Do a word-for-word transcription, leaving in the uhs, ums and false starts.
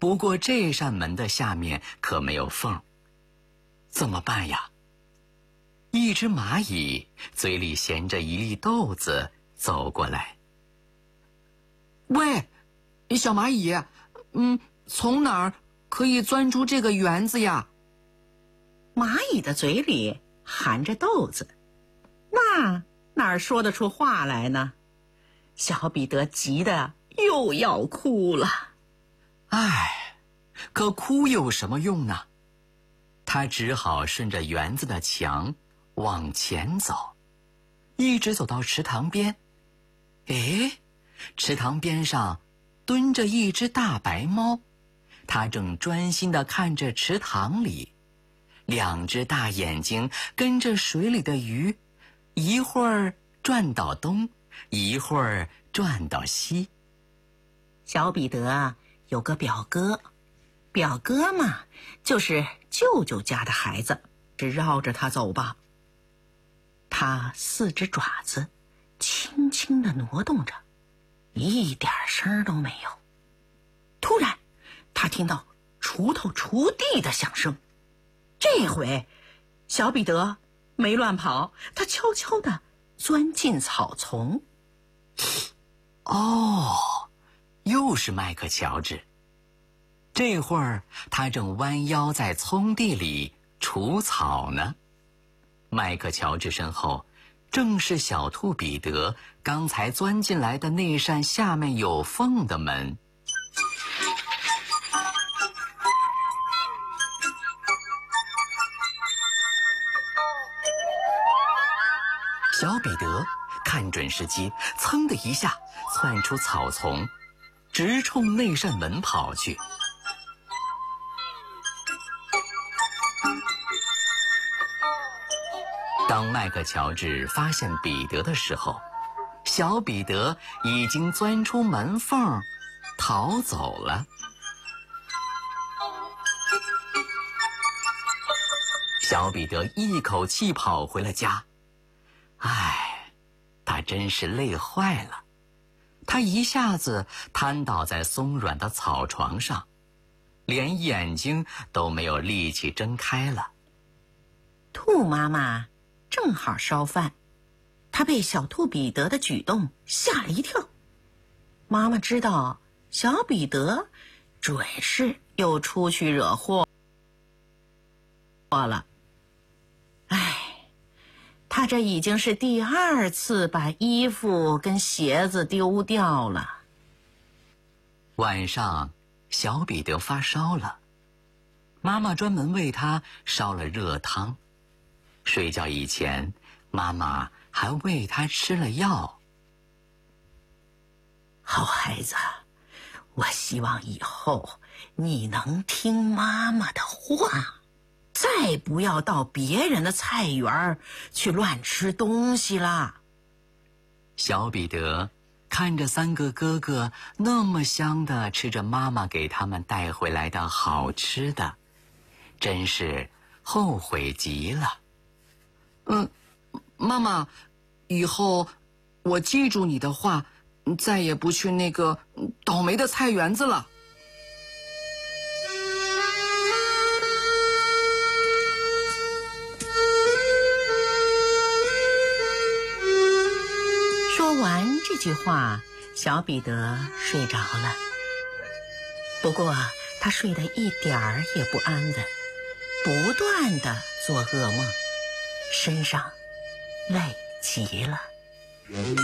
不过这扇门的下面可没有缝，怎么办呀？一只蚂蚁嘴里衔着一粒豆子走过来。 喂，小蚂蚁，嗯，从哪儿可以钻出这个园子呀？ 蚂蚁的嘴里含着豆子，那哪儿说得出话来呢？小彼得急得又要哭了。 唉，可哭有什么用呢？他只好顺着园子的墙往前走，一直走到池塘边。诶，池塘边上蹲着一只大白猫，它正专心地看着池塘里，两只大眼睛跟着水里的鱼，一会儿转到东，一会儿转到西。 小彼得有个表哥，表哥嘛，就是舅舅家的孩子，只绕着他走吧。他四只爪子轻轻地挪动着，一点声都没有。突然，他听到锄头锄地的响声。这回，小彼得没乱跑，他悄悄地钻进草丛。 哦，又是麦克乔治。这会儿他正弯腰在葱地里除草呢。麦克乔治身后正是小兔彼得刚才钻进来的那扇下面有缝的门。小彼得看准时机，噌的一下窜出草丛，直冲那扇门跑去。当麦克乔治发现彼得的时候，小彼得已经钻出门缝逃走了。小彼得一口气跑回了家。唉，他真是累坏了。他一下子瘫倒在松软的草床上，连眼睛都没有力气睁开了。 兔妈妈正好烧饭，她被小兔彼得的举动吓了一跳。妈妈知道小彼得准是又出去惹祸了。唉，他这已经是第二次把衣服跟鞋子丢掉了。 晚上，小彼得发烧了，妈妈专门为他烧了热汤。睡觉以前，妈妈还喂他吃了药。 好孩子，我希望以后你能听妈妈的话，再不要到别人的菜园去乱吃东西啦。 小彼得看着三个哥哥那么香地吃着妈妈给他们带回来的好吃的，真是后悔极了。 嗯，妈妈，以后我记住你的话，再也不去那个倒霉的菜园子了。 说完这句话，小彼得睡着了。不过他睡得一点儿也不安稳，不断地做噩梦，身上累极了。